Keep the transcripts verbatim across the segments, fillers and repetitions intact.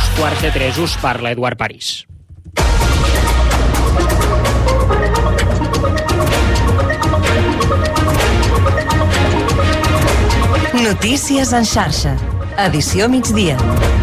dos quarts de tres. Us parla Eduard París. Notícies en xarxa. Edició migdia.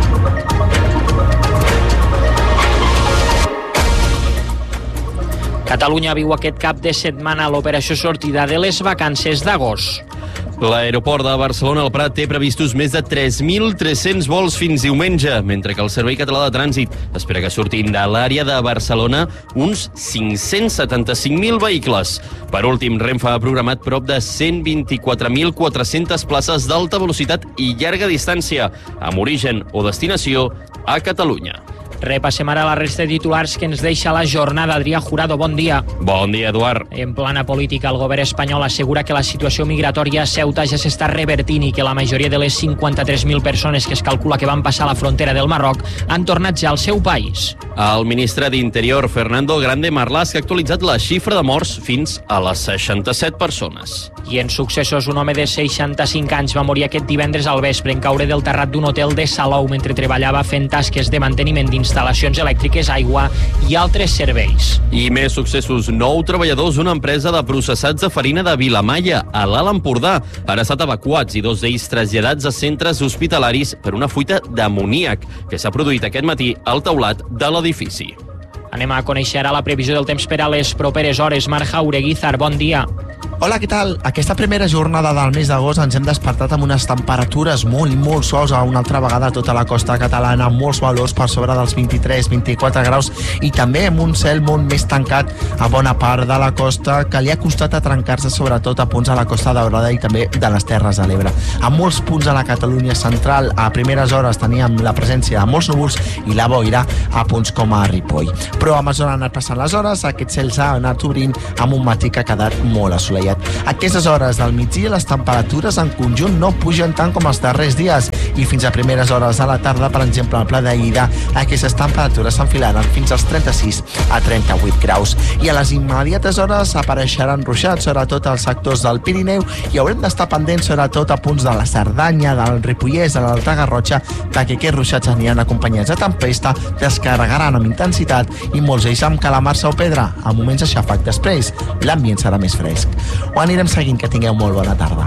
Catalunya viu aquest cap de setmana l'operació sortida de les vacances d'agost. L'aeroport de Barcelona al Prat té previstos més de tres mil tres-cents vols fins diumenge, mentre que el Servei Català de Trànsit espera que surtin de l'àrea de Barcelona uns cinc-cents setanta-cinc mil vehicles. Per últim, Renfe ha programat prop de cent vint-i-quatre mil quatre-centes places d'alta velocitat i llarga distància, amb origen o destinació a Catalunya. Repassem ara la resta de titulars que ens deixa la jornada. Adrià Jurado, bon dia. Bon dia, Eduard. En plana política, el govern espanyol assegura que la situació migratòria a Ceuta ja s'està revertint i que la majoria de les cinquanta-tres mil persones que es calcula que van passar la frontera del Marroc han tornat ja al seu país. El ministre d'Interior, Fernando Grande Marlaska, ha actualitzat la xifra de morts fins a les seixanta-set persones. I en successos, un home de seixanta-cinc anys va morir aquest divendres al vespre en caure del terrat d'un hotel de Salou mentre treballava fent tasques de manteniment d'instal·lacions elèctriques, aigua i altres serveis. I més successos. Nou treballadors d'una empresa de processats de farina de Vilamalla, a l'Alt Empordà, han estat evacuats i dos d'ells traslladats a centres hospitalaris per una fuita d'amoníac que s'ha produït aquest matí al teulat de l'edifici. Anem a conèixer ara la previsió del temps per a les properes hores. Marc Jaureguizar, bon dia. Hola, què tal? Aquesta primera jornada del mes d'agost ens hem despertat amb unes temperatures molt i molt suaus a una altra vegada a tota la costa catalana, amb molts valors per sobre dels vint-i-tres vint-i-quatre graus i també amb un cel molt més tancat a bona part de la costa que li ha costat a trencar-se sobretot a punts a la Costa Daurada i també de les Terres de l'Ebre. A molts punts de la Catalunya central a primeres hores teníem la presència de molts núvols i la boira a punts com a Ripoll. Però a mesura han anat passant les hores, aquest cel s'ha anat obrint amb un matí que ha quedat molt assolellat. A aquestes hores del migdia les temperatures en conjunt no pugen tant com els darrers dies i fins a primeres hores de la tarda, per exemple, al Pla de Lleida, aquestes temperatures s'enfilaren fins als trenta-sis a trenta-vuit graus. I a les immediates hores apareixeran ruixats, sobretot als sectors del Pirineu, i haurem d'estar pendents sobretot a punts de la Cerdanya, del Ripollès, de l'Alta Garrotxa, perquè aquests ruixats aniran acompanyats de tempesta, descarregaran amb intensitat i molts ells amb calamarsa o pedra, a moments de xàfec. Després, l'ambient serà més fresc. Ho anirem seguint, que tingueu molt bona tarda.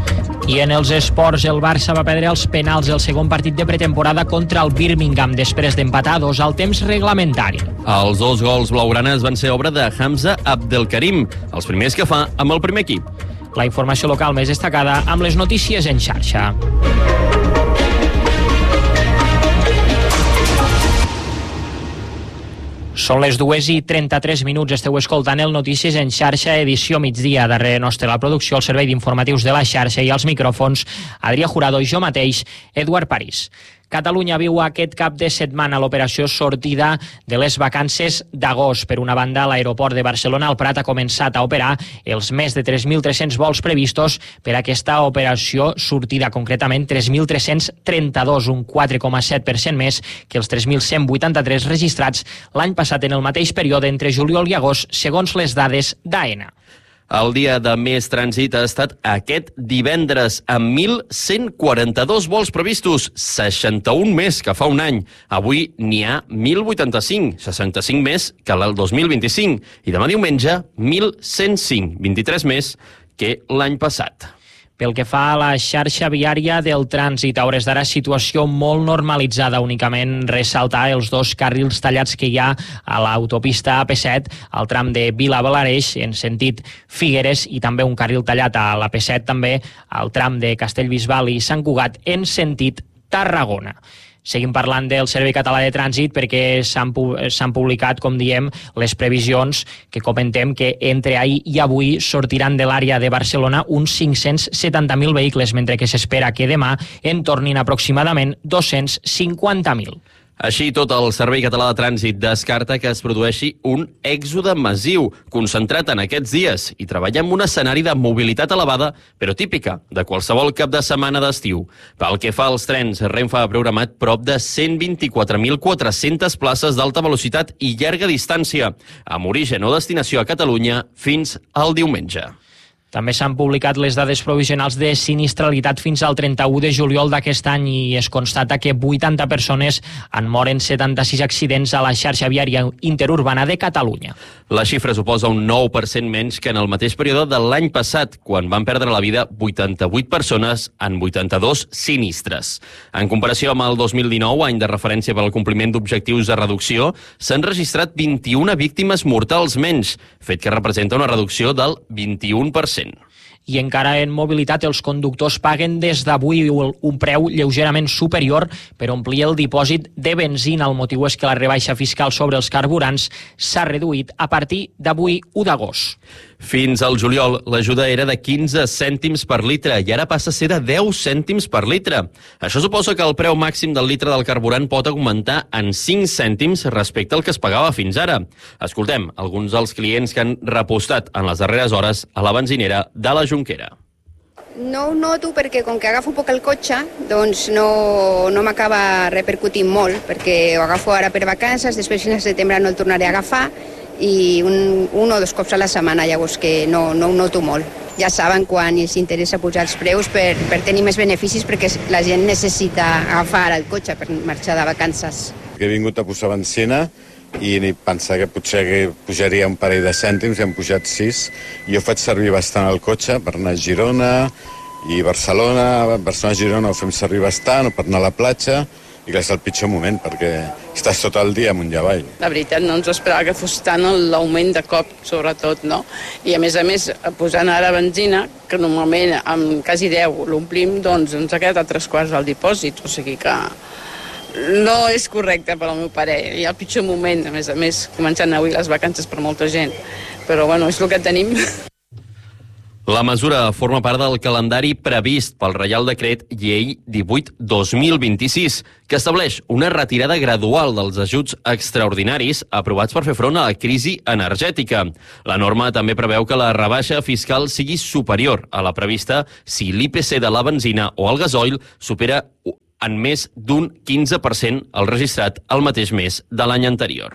I en els esports, el Barça va perdre els penals el segon partit de pretemporada contra el Birmingham després d'empatar dos al temps reglamentari. Els dos gols blaugranes van ser obra de Hamza Abdelkarim, els primers que fa amb el primer equip. La informació local més destacada amb les notícies en xarxa. Són les dues i trenta-tres minuts. Esteu escoltant el Notícies en xarxa, edició migdia. Darrere nostre la producció, el servei d'informatius de la xarxa i els micròfons, Adrià Jurado i jo mateix, Eduard París. Catalunya viu aquest cap de setmana l'operació sortida de les vacances d'agost. Per una banda, l'aeroport de Barcelona al Prat ha començat a operar els més de tres mil tres-cents vols previstos per aquesta operació sortida, concretament tres mil tres-cents trenta-dos, un quatre coma set per cent més que els tres mil cent vuitanta-tres registrats l'any passat en el mateix període entre juliol i agost, segons les dades d'AENA. El dia de més trànsit ha estat aquest divendres, amb mil cent quaranta-dos vols previstos, seixanta-un més que fa un any. Avui n'hi ha mil vuitanta-cinc, seixanta-cinc més que el dos mil vint-i-cinc. I demà diumenge, mil cent cinc, vint-i-tres més que l'any passat. Pel que fa a la xarxa viària del trànsit, a hores d'ara situació molt normalitzada, únicament ressaltar els dos carrils tallats que hi ha a l'autopista A P set, al tram de Vila-Balareix, en sentit Figueres, i també un carril tallat a l'A P set, també al tram de Castellbisbal i Sant Cugat, en sentit Tarragona. Seguim parlant del Servei Català de Trànsit perquè s'han publicat, com diem, les previsions que comentem que entre ahir i avui sortiran de l'àrea de Barcelona uns cinc-cents setanta mil vehicles, mentre que s'espera que demà en tornin aproximadament dos-cents cinquanta mil. Així tot, el Servei Català de Trànsit descarta que es produeixi un èxode massiu concentrat en aquests dies i treballa en un escenari de mobilitat elevada, però típica de qualsevol cap de setmana d'estiu. Pel que fa als trens, Renfe ha programat prop de cent vint-i-quatre mil quatre-centes places d'alta velocitat i llarga distància, amb origen o destinació a Catalunya fins al diumenge. També s'han publicat les dades provisionals de sinistralitat fins al trenta-u de juliol d'aquest any i es constata que vuitanta persones han mort en setanta-sis accidents a la xarxa viària interurbana de Catalunya. La xifra suposa un nou per cent menys que en el mateix període de l'any passat, quan van perdre la vida vuitanta-vuit persones en vuitanta-dos sinistres. En comparació amb el dos mil dinou, any de referència per al compliment d'objectius de reducció, s'han registrat vint-i-una víctimes mortals menys, fet que representa una reducció del vint-i-un per cent. I encara en mobilitat els conductors paguen des d'avui un preu lleugerament superior per omplir el dipòsit de benzina. El motiu és que la rebaixa fiscal sobre els carburants s'ha reduït a partir d'avui, u d'agost. Fins al juliol, l'ajuda era de quinze cèntims per litre i ara passa a ser de deu cèntims per litre. Això suposa que el preu màxim del litre del carburant pot augmentar en cinc cèntims respecte al que es pagava fins ara. Escoltem alguns dels clients que han repostat en les darreres hores a la benzinera de la Jonquera. No ho noto perquè com que agafo poc el cotxe, doncs no, no m'acaba repercutint molt, perquè ho agafo ara per vacances, després fins al setembre no el tornaré a agafar, i un, un o dos cops a la setmana, llavors que no, no ho noto molt. Ja saben quan els interessa pujar els preus per, per tenir més beneficis, perquè la gent necessita agafar el cotxe per marxar de vacances. He vingut a posar benzina i ni pensar que potser que pujaria un parell de cèntims, i hem pujat sis. Jo faig servir bastant el cotxe per anar a Girona i Barcelona. Barcelona-Girona ho fem servir bastant, o per anar a la platja. I que és el pitjor moment, perquè estàs tot el dia amunt i avall. La veritat, no ens esperava que fos tant l'augment de cop, sobretot, no? I a més a més, posant ara benzina, que normalment amb quasi deu l'omplim, doncs ens ha quedat a tres quarts al dipòsit, o sigui que no és correcte per al meu pare. I el pitjor moment, a més a més, començant avui les vacances per molta gent. Però bueno, és el que tenim. La mesura forma part del calendari previst pel Reial Decret Llei divuit dos mil vint-i-sis, que estableix una retirada gradual dels ajuts extraordinaris aprovats per fer front a la crisi energètica. La norma també preveu que la rebaixa fiscal sigui superior a la prevista si l'I P C de la benzina o el gasoil supera en més d'un quinze per cent el registrat el mateix mes de l'any anterior.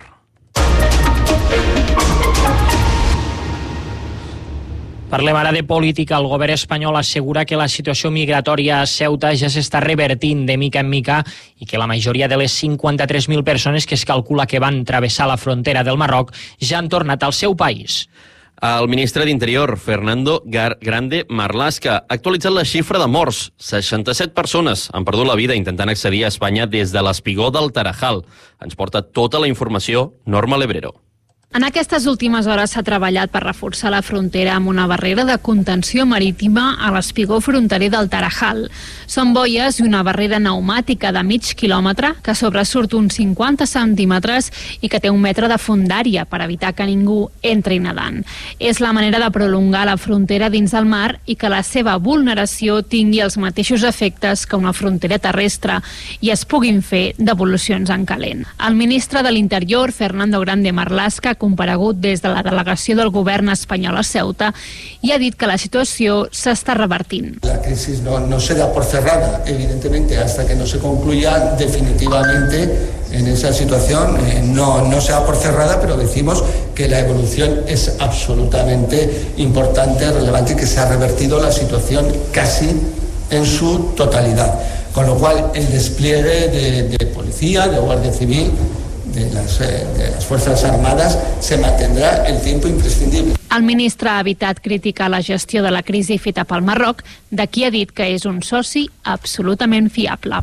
Parlem ara de política. El govern espanyol assegura que la situació migratòria a Ceuta ja s'està revertint de mica en mica i que la majoria de les cinquanta-tres mil persones que es calcula que van travessar la frontera del Marroc ja han tornat al seu país. El ministre d'Interior, Fernando Grande Marlaska, ha actualitzat la xifra de morts. seixanta-set persones han perdut la vida intentant accedir a Espanya des de l'espigó del Tarajal. Ens porta tota la informació Norma Lebrero. En aquestes últimes hores s'ha treballat per reforçar la frontera amb una barrera de contenció marítima a l'espigó fronterer del Tarajal. Són boies i una barrera pneumàtica de mig quilòmetre que sobresurt uns cinquanta centímetres i que té un metre de fondària per evitar que ningú entri nedant. És la manera de prolongar la frontera dins del mar i que la seva vulneració tingui els mateixos efectes que una frontera terrestre i es puguin fer devolucions en calent. El ministre de l'Interior, Fernando Grande Marlaska, comparegut des de la delegació del govern espanyol a Ceuta i ha dit que la situació s'està revertint. La crisis no, no se da por cerrada, evidentemente, hasta que no se concluya definitivamente en esa situación. Eh, no, no se da por cerrada, pero decimos que la evolución es absolutamente importante, relevante, y que se ha revertido la situación casi en su totalidad. Con lo cual, el despliegue de, de policía, de guardia civil, De las, de las Fuerzas Armadas se mantendrá el tiempo imprescindible. El ministre ha evitat criticar la gestió de la crisi feta pel Marroc, de qui ha dit que és un soci absolutament fiable.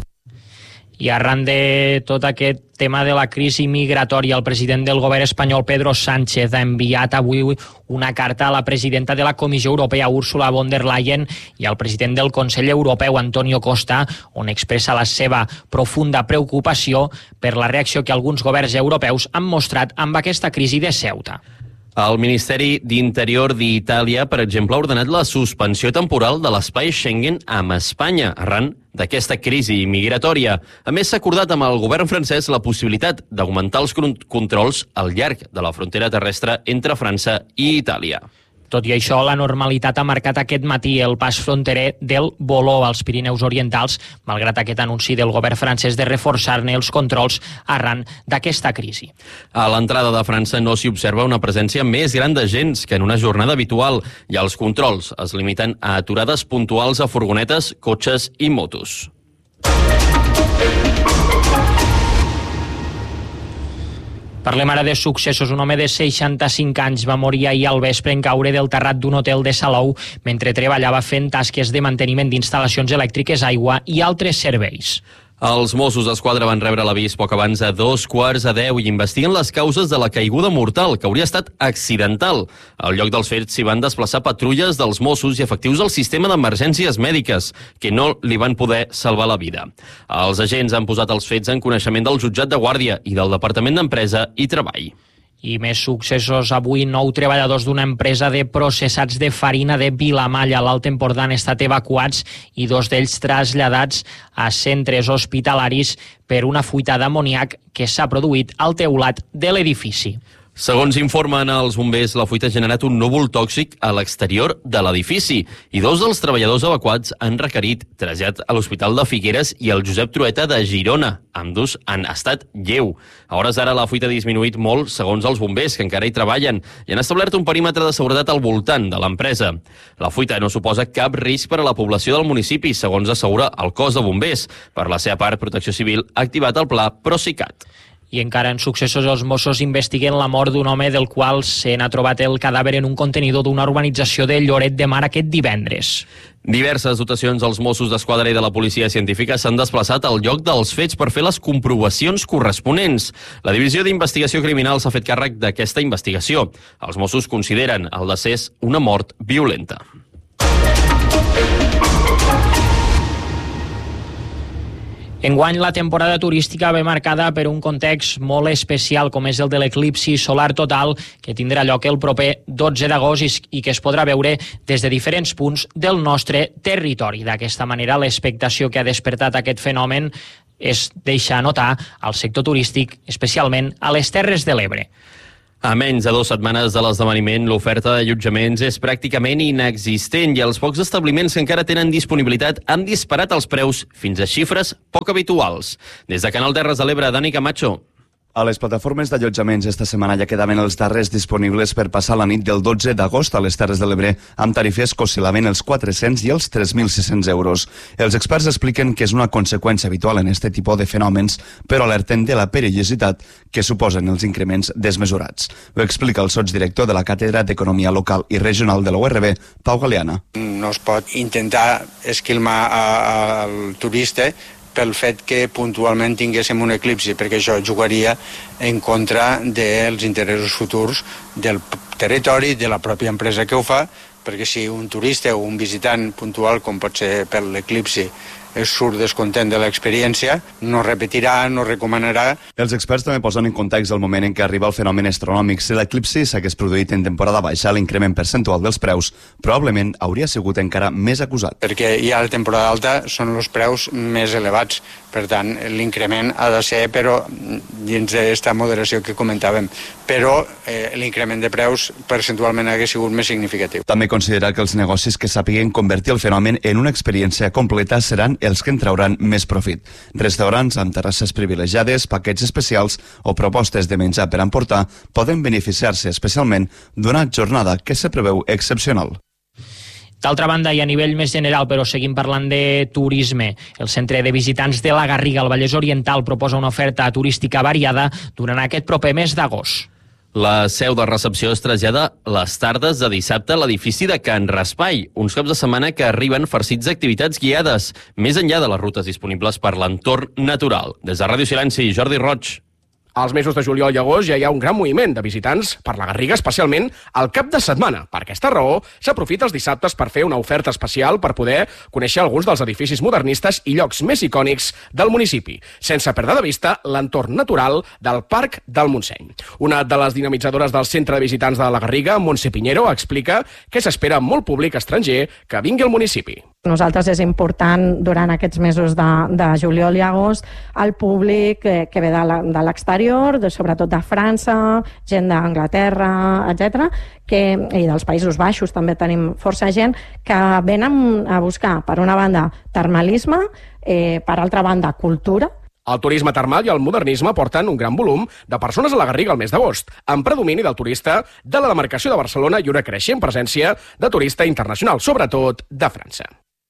I arran de tot aquest tema de la crisi migratòria, el president del govern espanyol, Pedro Sánchez, ha enviat avui una carta a la presidenta de la Comissió Europea, Ursula von der Leyen, i al president del Consell Europeu, Antonio Costa, on expressa la seva profunda preocupació per la reacció que alguns governs europeus han mostrat amb aquesta crisi de Ceuta. El Ministeri d'Interior d'Itàlia, per exemple, ha ordenat la suspensió temporal de l'espai Schengen amb Espanya, arran d'aquesta crisi migratòria. A més, s'ha acordat amb el govern francès la possibilitat d'augmentar els controls al llarg de la frontera terrestre entre França i Itàlia. Tot i això, la normalitat ha marcat aquest matí el pas fronterer del Boló als Pirineus Orientals, malgrat aquest anunci del govern francès de reforçar-ne els controls arran d'aquesta crisi. A l'entrada de França no s'hi observa una presència més gran d'agents que en una jornada habitual i els controls es limiten a aturades puntuals a furgonetes, cotxes i motos. Parlem ara de successos. Un home de seixanta-cinc anys va morir ahir al vespre en caure del terrat d'un hotel de Salou mentre treballava fent tasques de manteniment d'instal·lacions elèctriques, aigua i altres serveis. Els Mossos d'Esquadra van rebre l'avís poc abans de dos quarts a deu i investiguen les causes de la caiguda mortal, que hauria estat accidental. Al lloc dels fets s'hi van desplaçar patrulles dels Mossos i efectius del sistema d'emergències mèdiques, que no li van poder salvar la vida. Els agents han posat els fets en coneixement del jutjat de Guàrdia i del Departament d'Empresa i Treball. I més successos. Avui, nou treballadors d'una empresa de processats de farina de Vilamalla, a l'Alt Empordà, han estat evacuats i dos d'ells traslladats a centres hospitalaris per una fuita d'amoníac que s'ha produït al teulat de l'edifici. Segons informen els bombers, la fuita ha generat un núvol tòxic a l'exterior de l'edifici i dos dels treballadors evacuats han requerit trasllat a l'Hospital de Figueres i el Josep Trueta de Girona. Ambdós han estat lleu. A hores d'ara la fuita ha disminuït molt, segons els bombers, que encara hi treballen, i han establert un perímetre de seguretat al voltant de l'empresa. La fuita no suposa cap risc per a la població del municipi, segons assegura el cos de bombers. Per la seva part, Protecció Civil ha activat el pla Procicat. I encara en successos, els Mossos investiguen la mort d'un home del qual se n'ha trobat el cadàver en un contenidor d'una urbanització de Lloret de Mar aquest divendres. Diverses dotacions dels Mossos d'Esquadra i de la Policia Científica s'han desplaçat al lloc dels fets per fer les comprovacions corresponents. La Divisió d'Investigació Criminal s'ha fet càrrec d'aquesta investigació. Els Mossos consideren el decés una mort violenta. Enguany, la temporada turística ve marcada per un context molt especial, com és el de l'eclipsi solar total, que tindrà lloc el proper dotze d'agost i que es podrà veure des de diferents punts del nostre territori. D'aquesta manera, l'expectació que ha despertat aquest fenomen es deixa notar al sector turístic, especialment a les Terres de l'Ebre. A menys de dues setmanes de l'esdeveniment, l'oferta d'allotjaments és pràcticament inexistent i els pocs establiments que encara tenen disponibilitat han disparat els preus fins a xifres poc habituals. Des de Canal Terres de l'Ebre, Dani Camacho. A les plataformes d'allotjaments esta setmana ja quedaven els darrers disponibles per passar la nit del dotze d'agost a les Terres de l'Ebre amb tarifes que oscil·laven els quatre-cents i els tres mil sis-cents euros. Els experts expliquen que és una conseqüència habitual en aquest tipus de fenòmens, però alerten de la perillositat que suposen els increments desmesurats. Ho explica el sotsdirector de la Càtedra d'Economia Local i Regional de la U R B, Pau Galeana. No es pot intentar esquilmar al turista pel fet que puntualment tinguéssim un eclipsi, perquè això jugaria en contra dels interessos futurs del territori, de la pròpia empresa que ho fa, perquè si un turista o un visitant puntual, com pot ser per l'eclipsi, es surt descontent de l'experiència, no repetirà, no recomanarà. Els experts també posen en context el moment en què arriba el fenomen astronòmic. Si l'eclipsi s'hagués produït en temporada baixa, l'increment percentual dels preus probablement hauria sigut encara més acusat. Perquè ja a la temporada alta són els preus més elevats, per tant, l'increment ha de ser, però dins d'aquesta moderació que comentàvem, però eh, l'increment de preus percentualment hagués sigut més significatiu. També considera que els negocis que sàpiguen convertir el fenomen en una experiència completa seran els que en trauran més profit. Restaurants amb terrasses privilegiades, paquets especials o propostes de menjar per emportar poden beneficiar-se especialment d'una jornada que se preveu excepcional. D'altra banda, i a nivell més general, però seguim parlant de turisme, el Centre de Visitants de la Garriga, al Vallès Oriental, proposa una oferta turística variada durant aquest proper mes d'agost. La seu de recepció es trasllada les tardes de dissabte a l'edifici de Can Raspai, uns caps de setmana que arriben farcits d'activitats guiades, més enllà de les rutes disponibles per l'entorn natural. Des de Ràdio Silenci, Jordi Roig. Als mesos de juliol i agost ja hi ha un gran moviment de visitants per la Garriga, especialment al cap de setmana. Per aquesta raó, s'aprofita els dissabtes per fer una oferta especial per poder conèixer alguns dels edificis modernistes i llocs més icònics del municipi, sense perdre de vista l'entorn natural del Parc del Montseny. Una de les dinamitzadores del Centre de Visitants de la Garriga, Montse Piñero, explica que s'espera molt públic estranger que vingui al municipi. Nosaltres és important durant aquests mesos de, de juliol i agost el públic que, que ve de l'exterior, sobretot de França, gent d'Anglaterra, etcètera, que, i dels Països Baixos també tenim força gent, que venen a buscar, per una banda, termalisme, eh, per altra banda, cultura. El turisme termal i el modernisme porten un gran volum de persones a la Garriga el mes d'agost, amb predomini del turista de la demarcació de Barcelona i una creixent presència de turista internacional, sobretot de França.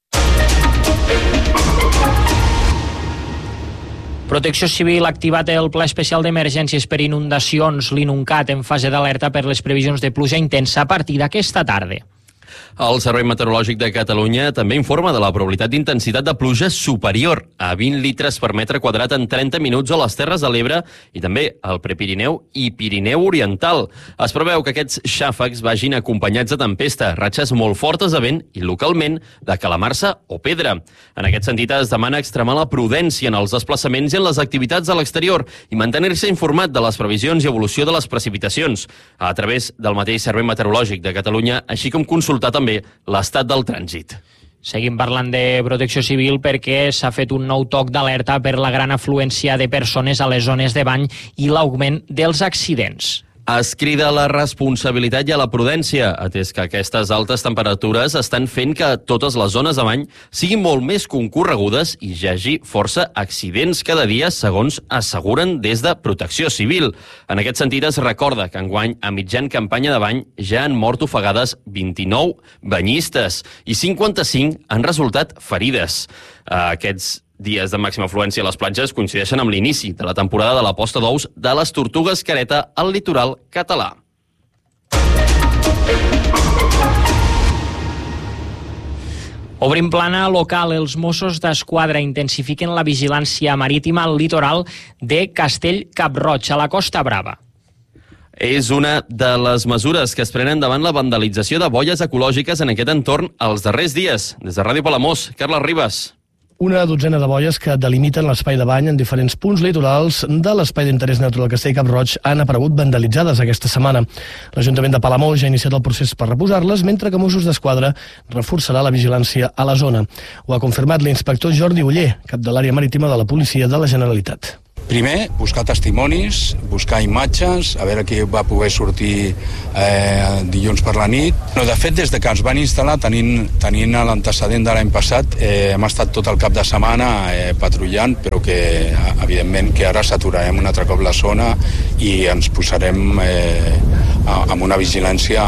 Protecció Civil ha activat el Pla Especial d'Emergències per Inundacions, l'INUNCAT, en fase d'alerta per les previsions de pluja intensa a partir d'aquesta tarda. El Servei Meteorològic de Catalunya també informa de la probabilitat d'intensitat de pluja superior a vint litres per metre quadrat en trenta minuts a les Terres de l'Ebre i també al Prepirineu i Pirineu Oriental. Es preveu que aquests xàfecs vagin acompanyats de tempesta, ratxes molt fortes de vent i, localment, de calamarsa o pedra. En aquest sentit, es demana extremar la prudència en els desplaçaments i en les activitats a l'exterior i mantenir-se informat de les previsions i evolució de les precipitacions a través del mateix Servei Meteorològic de Catalunya, així com consultar també l'estat del trànsit. Seguim parlant de Protecció Civil perquè s'ha fet un nou toc d'alerta per la gran afluència de persones a les zones de bany i l'augment dels accidents. Es crida a la responsabilitat i a la prudència, atès que aquestes altes temperatures estan fent que totes les zones de bany siguin molt més concorregudes i hi hagi força accidents cada dia, segons asseguren des de Protecció Civil. En aquest sentit, es recorda que enguany, a mitjan campanya de bany, ja han mort ofegades vint-i-nou banyistes i cinquanta-cinc han resultat ferides. Aquests dies de màxima afluència a les platges coincideixen amb l'inici de la temporada de la posta d'ous de les tortugues careta al litoral català. Obrim plana local. Els Mossos d'Esquadra intensifiquen la vigilància marítima al litoral de Castell-Cap-roig, a la Costa Brava. És una de les mesures que es prenen davant la vandalització de boies ecològiques en aquest entorn els darrers dies. Des de Ràdio Palamós, Carles Ribas. Una dotzena de boies que delimiten l'espai de bany en diferents punts litorals de l'espai d'interès natural Castell-Cap-roig han aparegut vandalitzades aquesta setmana. L'Ajuntament de Palamós ja ha iniciat el procés per reposar-les, mentre que Mossos d'Esquadra reforçarà la vigilància a la zona. Ho ha confirmat l'inspector Jordi Oller, cap de l'àrea marítima de la Policia de la Generalitat. Primer, buscar testimonis, buscar imatges, a veure qui va poder sortir eh, dilluns per la nit. No, de fet, des de que ens van instal·lar, tenint, tenint l'antecedent de l'any passat, eh, hem estat tot el cap de setmana eh, patrullant, però que, evidentment, que ara saturarem un altre cop la zona i ens posarem eh, amb una vigilància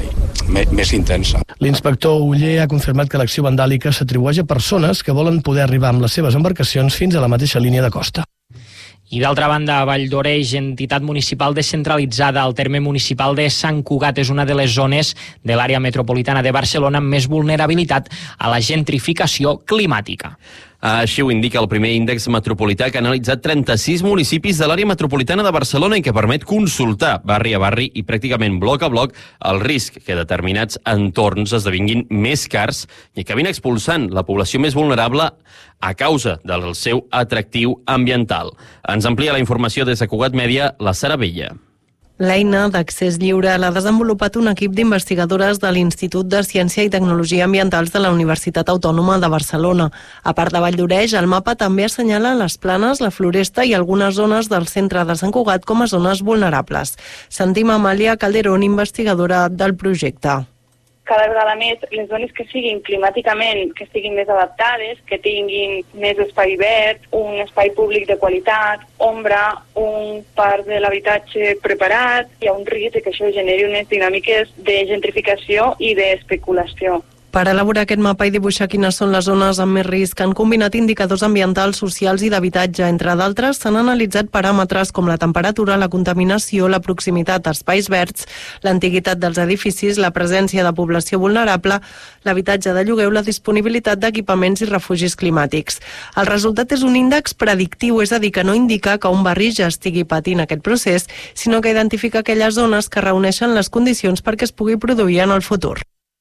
més intensa. L'inspector Oller ha confirmat que l'acció vandàlica s'atribueix a persones que volen poder arribar amb les seves embarcacions fins a la mateixa línia de costa. I d'altra banda, Valldoreix, entitat municipal descentralitzada al terme municipal de Sant Cugat, és una de les zones de l'àrea metropolitana de Barcelona amb més vulnerabilitat a la gentrificació climàtica. Així ho indica el primer índex metropolità que ha analitzat trenta-sis municipis de l'àrea metropolitana de Barcelona i que permet consultar barri a barri i pràcticament bloc a bloc el risc que determinats entorns esdevinguin més cars i acabin expulsant la població més vulnerable a causa del seu atractiu ambiental. Ens amplia la informació des de Cugat Mèdia, la Sara Vella. L'eina d'accés lliure l'ha desenvolupat un equip d'investigadores de l'Institut de Ciència i Tecnologia Ambientals de la Universitat Autònoma de Barcelona. A part de Valldoreix, el mapa també assenyala les planes, la floresta i algunes zones del centre de Sant Cugat com a zones vulnerables. Sentim Amàlia Calderón, investigadora del projecte. Cada vegada més les zones que siguin climàticament, que estiguin més adaptades, que tinguin més espai verd, un espai públic de qualitat, ombra, un parc de l'habitatge preparat, hi ha un risc que això generi unes dinàmiques de gentrificació i d'especulació. Per elaborar aquest mapa i dibuixar quines són les zones amb més risc, han combinat indicadors ambientals, socials i d'habitatge. Entre d'altres, s'han analitzat paràmetres com la temperatura, la contaminació, la proximitat a espais verds, l'antiguitat dels edificis, la presència de població vulnerable, l'habitatge de lloguer o la disponibilitat d'equipaments i refugis climàtics. El resultat és un índex predictiu, és a dir, que no indica que un barri ja estigui patint aquest procés, sinó que identifica aquelles zones que reuneixen les condicions perquè es pugui produir en el futur.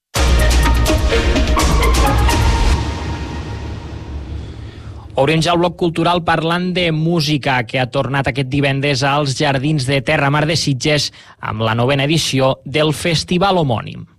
Obrim ja el bloc cultural parlant de música, que ha tornat aquest divendres als Jardins de Terramar de Sitges amb la novena edició del festival homònim.